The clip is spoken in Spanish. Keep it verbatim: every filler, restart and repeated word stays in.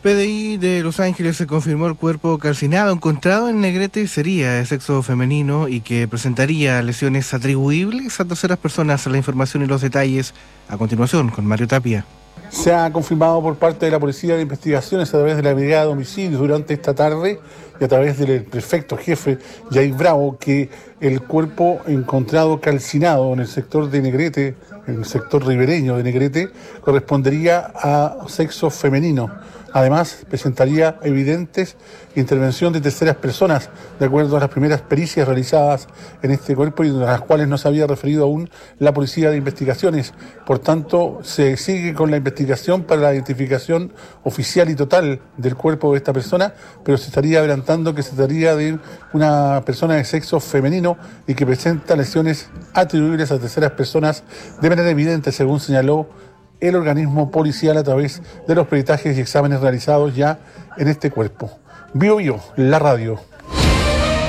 P D I de Los Ángeles se confirmó el cuerpo calcinado encontrado en Negrete sería de sexo femenino y que presentaría lesiones atribuibles a terceras personas. La información y los detalles a continuación con Mario Tapia. Se ha confirmado por parte de la Policía de Investigaciones a través de la Brigada de Homicidios durante esta tarde y a través del prefecto jefe Jair Bravo que el cuerpo encontrado calcinado en el sector de Negrete, en el sector ribereño de Negrete, correspondería a sexo femenino. Además, presentaría evidentes intervención de terceras personas, de acuerdo a las primeras pericias realizadas en este cuerpo y a las cuales no se había referido aún la Policía de Investigaciones. Por tanto, se sigue con la investigación para la identificación oficial y total del cuerpo de esta persona, pero se estaría adelantando que se trataría de una persona de sexo femenino y que presenta lesiones atribuibles a terceras personas de manera evidente, según señaló el organismo policial a través de los peritajes y exámenes realizados ya en este cuerpo. Bio Bio, la radio.